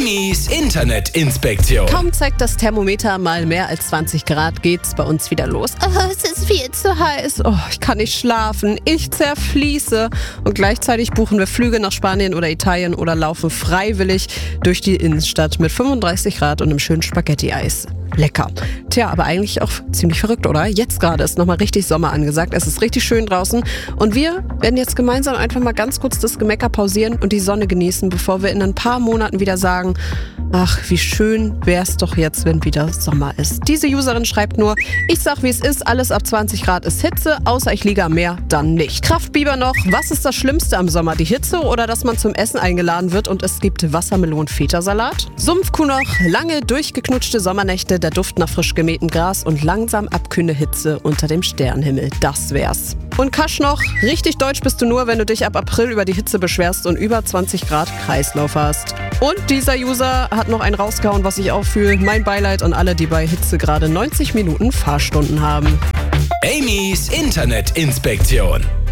Amy's Internetinspektion. Kaum zeigt das Thermometer mal mehr als 20 Grad, geht's bei uns wieder los. Oh, es ist viel zu heiß. Oh, ich kann nicht schlafen. Ich zerfließe. Und gleichzeitig buchen wir Flüge nach Spanien oder Italien oder laufen freiwillig durch die Innenstadt mit 35 Grad und einem schönen Spaghetti-Eis. Lecker. Tja, aber eigentlich auch ziemlich verrückt, oder? Jetzt gerade ist nochmal richtig Sommer angesagt. Es ist richtig schön draußen. Und wir werden jetzt gemeinsam einfach mal ganz kurz das Gemecker pausieren und die Sonne genießen, bevor wir in ein paar Monaten wieder sagen, ach, wie schön wär's doch jetzt, wenn wieder Sommer ist. Diese Userin schreibt nur, ich sag wie es ist, alles ab 20 Grad ist Hitze, außer ich liege am Meer, dann nicht. Kraftbiber noch, was ist das Schlimmste am Sommer? Die Hitze oder dass man zum Essen eingeladen wird und es gibt Wassermelonen-Feta-Salat? Sumpfkuh noch, lange durchgeknutschte Sommernächte, der Duft nach frisch gemähtem Gras und langsam abkühlende Hitze unter dem Sternenhimmel. Das wär's. Und Kasch noch, richtig deutsch bist du nur, wenn du dich ab April über die Hitze beschwerst und über 20 Grad Kreislauf hast. Und dieser User hat noch einen rausgehauen, was ich auch fühle. Mein Beileid an alle, die bei Hitze gerade 90 Minuten Fahrstunden haben. Amy's Internetinspektion.